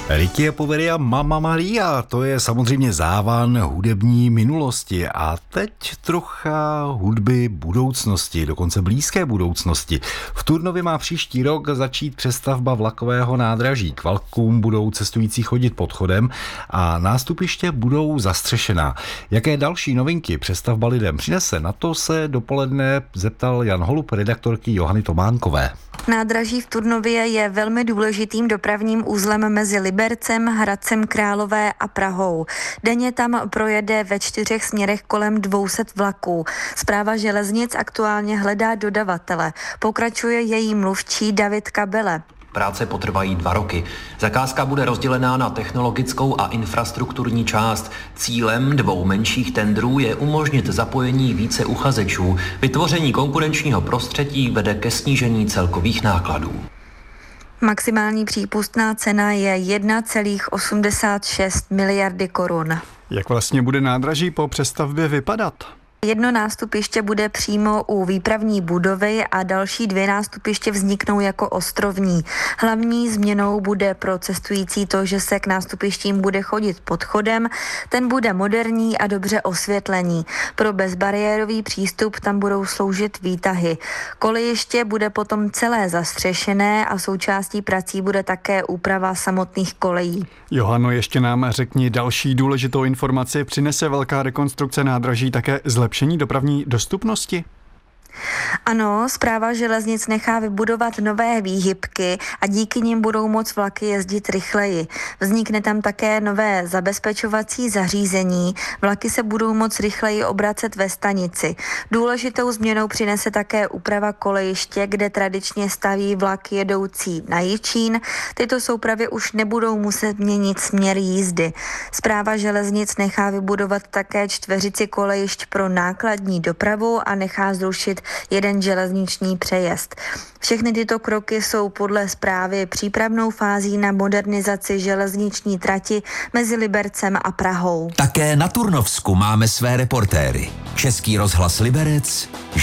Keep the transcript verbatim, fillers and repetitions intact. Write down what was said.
Ricky Poveria Mamma Maria, to je samozřejmě závan hudební minulosti a teď trocha hudby budoucnosti, dokonce blízké budoucnosti. V Turnově má příští rok začít přestavba vlakového nádraží. K vlakům budou cestující chodit podchodem a nástupiště budou zastřešená. Jaké další novinky přestavba lidem přinese, na to se dopoledne zeptal Jan Holub, redaktorky Johany Tománkové. Nádraží v Turnově je velmi důležitým dopravním uzlem mezi Libercem, Hradcem Králové a Prahou. Denně tam projede ve čtyřech směrech kolem dvě stě vlaků. Správa železnic aktuálně hledá dodavatele. Pokračuje její mluvčí David Kabele. Práce potrvají dva roky. Zakázka bude rozdělená na technologickou a infrastrukturní část. Cílem dvou menších tendrů je umožnit zapojení více uchazečů. Vytvoření konkurenčního prostředí vede ke snížení celkových nákladů. Maximální přípustná cena je jedna celá osmdesát šest miliardy korun. Jak vlastně bude nádraží po přestavbě vypadat? Jedno nástupiště bude přímo u výpravní budovy a další dvě nástupiště vzniknou jako ostrovní. Hlavní změnou bude pro cestující to, že se k nástupištím bude chodit podchodem. Ten bude moderní a dobře osvětlený. Pro bezbariérový přístup tam budou sloužit výtahy. Kolejiště bude potom celé zastřešené a součástí prací bude také úprava samotných kolejí. Johano, ještě nám řekni další důležitou informaci. Přinese velká rekonstrukce nádraží také zlepšení dopravní dostupnosti? Ano, správa železnic nechá vybudovat nové výhybky a díky nim budou moct vlaky jezdit rychleji. Vznikne tam také nové zabezpečovací zařízení. Vlaky se budou moct rychleji obracet ve stanici. Důležitou změnou přinese také úprava kolejiště, kde tradičně staví vlak jedoucí na Jičín. Tyto soupravy už nebudou muset měnit směr jízdy. Správa železnic nechá vybudovat také čtveřici kolejišť pro nákladní dopravu a nechá zrušit jeden železniční přejezd. Všechny tyto kroky jsou podle správy přípravnou fází na modernizaci železniční trati mezi Libercem a Prahou. Také na Turnovsku máme své reportéry. Český rozhlas Liberec,